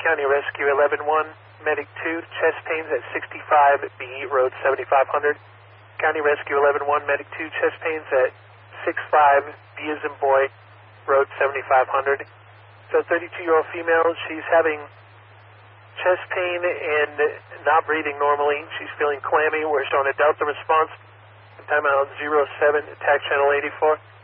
County Rescue 11-1, Medic 2, chest pains at 65B, Road 7500. County Rescue 11-1, Medic 2, chest pains at 65B as in boy, Road 7500. So 32-year-old female, she's having chest pain and not breathing normally. She's feeling clammy. We're showing a Delta response. Timeout 07, attack channel 84.